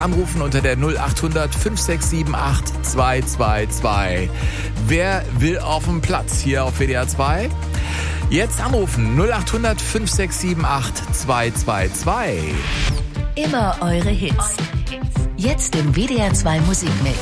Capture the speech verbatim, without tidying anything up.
Anrufen unter der null acht hundert fünf sechs sieben acht zwei zwei zwei. Wer will auf dem Platz hier auf W D R zwei? Jetzt anrufen null acht hundert fünf sechs sieben acht zwei zwei zwei. Immer eure Hits. Jetzt im W D R zwei Musikmix.